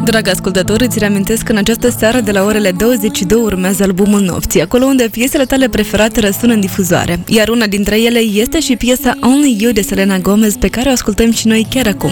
Dragi ascultători, îți reamintesc că în această seară de la orele 22 urmează albumul nopții, acolo unde piesele tale preferate răsună în difuzoare, iar una dintre ele este și piesa Only You de Selena Gomez, pe care o ascultăm și noi chiar acum.